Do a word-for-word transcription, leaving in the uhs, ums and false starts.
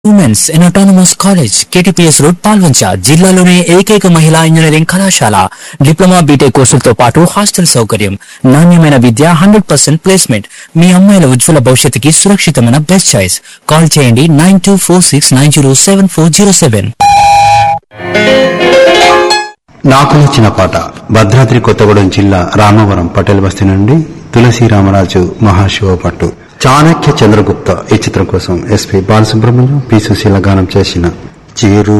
Women's in autonomous college KTPS road Palvancha జిల్లాలోనే ఏకైక మహిళా ఇంజనీరింగ్ కళాశాల డిప్లొమా బీటెక్ కోర్సులతో పాటు హాస్టల్ సౌకర్యం నాణ్యమైన విద్య హండ్రెడ్ పర్సెంట్ ప్లేస్మెంట్ మీ అమ్మాయిల ఉజ్వల భవిష్యత్తుకి సురక్షితమైన బెస్ట్ చాయిస్ కాల్ చేయండి nine two four six nine zero seven four zero seven. నాకు నచ్చిన పాట భద్రాద్రి కొత్తగూడెం జిల్లా రామవరం పటేల్ బస్తీ నుండి తులసి రామరాజు మహాశివ పట్టు చాణక్య చంద్రగుప్త ఈ చిత్రం కోసం ఎస్పి బాలసుబ్రహ్మణ్యం పి సుశీల గానం చేసిన చిరు